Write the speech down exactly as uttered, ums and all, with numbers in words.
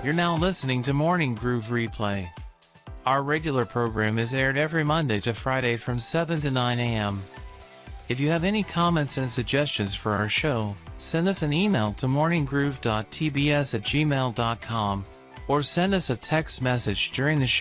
You're now listening to Morning Groove Replay. Our regular program is aired every Monday to Friday from seven to nine a m If you have any comments and suggestions for our show, send us an email to morning groove dot t b s at gmail dot com or send us a text message during the show.